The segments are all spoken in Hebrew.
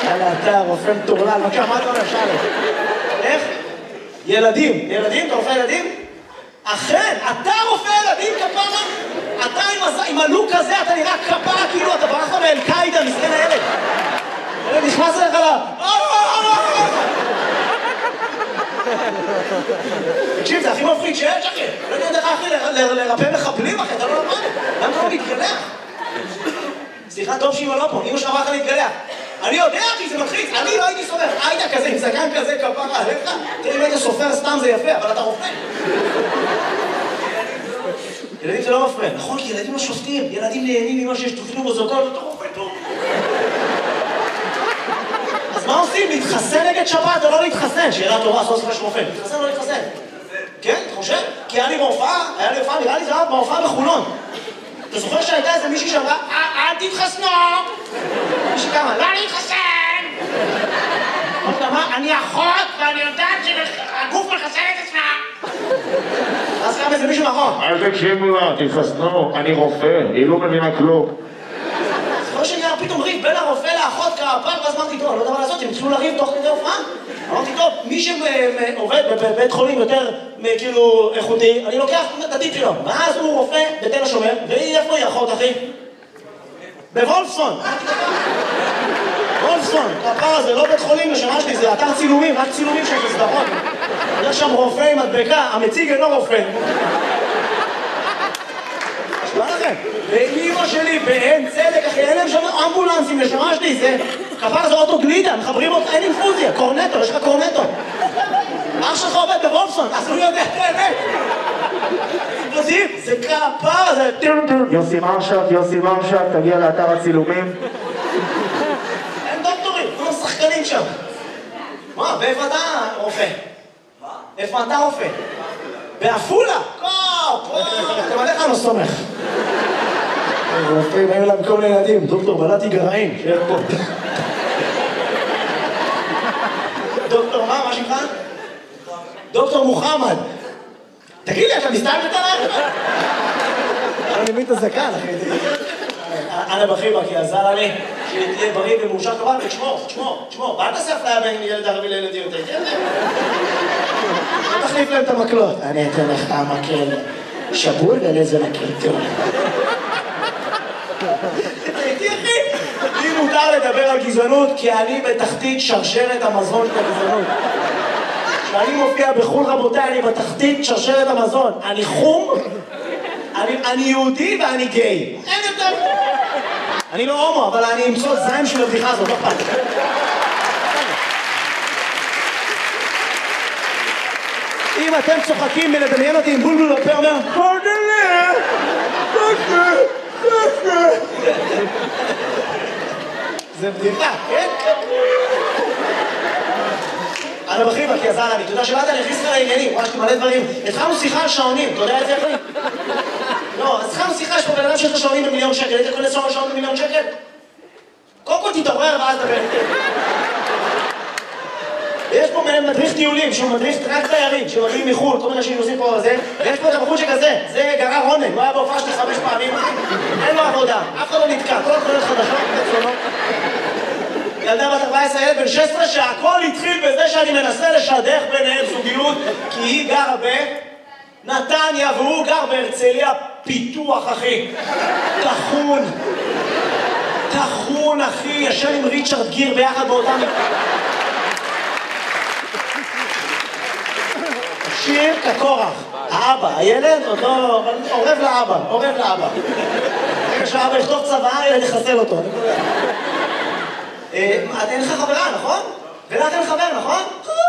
יאללה, אתה רופא מטורלל, בבקשה, מה אתה אומר, שאלה? איך? ילדים, אתה רופא ילדים? אכן, אתה רופא ילדים כפרה? אתה עם הלוק הזה, אתה נראה כפרה כאילו אתה ברחת מאל-קאידה, מסכן הילד. נכנס אליך לה... תקשיב, זה הכי מפחיד שיש, אחי. לא יודע איך אחי לרפא מחבלים, אחי, אתה לא למד. למה אתה לא מתגלח? סליחה, טוב שאמא לא פה, אמא שלך אמרת להתגלח. אני יודע, אחי, זה מלחיץ. אני לא הייתי סופר. היית כזה, עם זקן כזה, כפרה עליך. תראה, אם היית סופר סתם זה יפה, אבל אתה רופא. ילדים זה לא מפריע. נכון, כי ילדים לא שופטים. ילדים נהנים ממה שיש תופנו בזאתו, אתה רופא טוב. אז מה עושים? להתחסן נגד שפעת או לא להתחסן? שאלה טובה, סוף סוף יש רופא. להתחסן או לא להתחסן? כן, אתה חושב? כי היה לי בהופעה, נראה לי זה היה בהופעה בחולון. אתה זוכר שהייתה איזה מישהי שאמרה, אל תתחסנו! מישהי כמה, לא להתחסן! אני אחות ואני יודעת שהגוף מחסן את עצמה! אז קם איזה מישהו נכון. אל תקשיבו לה, תתחסנו, אני רופא, היא לא מבינה כלום. זוכר שנהיה פתאום ריב בין הרופא לאחות כפר, ואז אמרתי, טוב, לא יודע מה לעשות, הם התחילו לריב תוך כדי הופעה. אמרתי, טוב, מי שעובד בבית חולים יותר כאילו איכותי, אני לוקח את הטיפ שלו. ואז הוא רופא בתל השומר, והיא איפה היא אחות, אחי? בוולפסון. וולפסון, כפר הזה, לא בית חולים לשמה שלי, זה אתר צילומים, רק צילומים של סדרות. יש שם רופא עם מדבקה, המציג אינו רופא. נשמע לכם? ואימא שלי באין צדק, אחי, אין להם שם אמבולנסים לשמה שלי, זה... כפר זה אוטו גלידה, מחברים אותך, אין אינפוזיה, קורנטו, יש לך קורנטו. אח שלך עובד בוולפסון, אז הוא יודע את האמת. זה כפר, זה... יוסי מרשק, תגיע לאתר הצילומים. אין דוקטורים, כולם שחקנים שם. מה, ואיפה אתה רופא? מה? איפה אתה רופא? באפולה? אתם עליך לא סומך. רופאים, אין להם כל ילדים, דוקטור בלעתי גרעין, שיהיה פה. דוקטור מה שמך? דוקטור מוחמד. תגיד לי, אתה מסתלבט עליי? אני מבין את הזקן, אחי. אנה בחיבה, כי עזר לי שתהיה בריא ומאושר כבל, ותשמור. אל תעשה אפליה בין ילד ערבי לילדים, אתה יודע? תחליף להם את המקלות. אני אתן לך המקל שבול ולזה מקל טוב. הייתי אחי. לי מותר לדבר על גזענות, כי אני בתחתית שרשרת המזון של הגזענות. כשאני מופיע בחול רבותיי, אני בתחתית שרשרת המזון. אני חום, אני יהודי ואני גיי. אין יותר. אני לא הומו, אבל אני אמצוא זיים של הבדיחה הזאת, לא פעם. אם אתם צוחקים מלדמיין אותי עם בולבול בפה, אומר פרדלה, זה בדיחה, כן? אנה בחיבה, כי עזר לי, אתה יודע שבאת אני הכניס לך לעניינים, ממש מלא דברים. התחלנו שיחה על שעונים, אתה יודע את זה אחי? לא, אז התחלנו שיחה, יש פה בן אדם שיש לו שעונים ב1,000,000 שקל, היית קונה שעון ב1,000,000 שקל? קודם כל תתעורר ואז דבר איתי. ויש פה מדריך טיולים, שהוא מדריך רק תיירים, שמגיעים מחול, כל מיני אנשים נוסעים פה וזה, ויש פה את הבחור שכזה, זה גרר רונן, הוא היה בהופעה שלי 5 פעמים, אין לו עבודה, אף אחד לא נתקע, כל התחולות חדשות, בצלונות. ילדה בת 14, ילד בן 16, שהכל התחיל בזה שאני מנסה לשדך ביניהם זוגיות, כי היא גרה בנתניה והוא גר בהרצליה פיתוח, אחי. תחון, אחי, ישן עם ריצ'רד גיר ביחד באותם... שיר כקורח, האבא, הילד עוד לא... עורב לאבא. רגע שהאבא יכתוב צבא, ילד יחסל אותו. אין לך חברה, נכון? ולך אין חבר, נכון?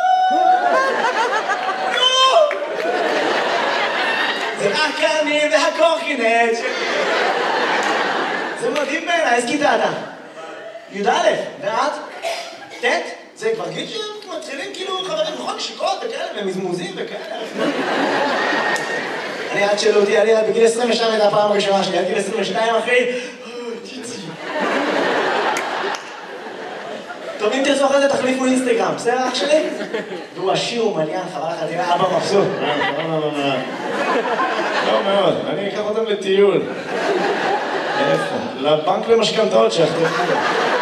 זה רק אני והקורקינט. זה מדהים בעיניי, איזה כיתה אתה? י"א, ואת? ט'? זה כבר גיל שמתחילים כאילו חברים, נכון? נשיקות וכאלה, ומזמוזים וכאלה. אני עד שאלו אותי, אני בגיל 22 הייתה הפעם הראשונה שלי, עד גיל 22 אחי. טוב, אם תרצו אחרי זה תחליפו אינסטגרם, בסדר אח שלי? והוא עשיר ומליין, חבל לך, תראה, אבא מבסוט. לא מאוד, אני אקח אותם לטיול. איפה? לבנק למשכנתאות שאתה...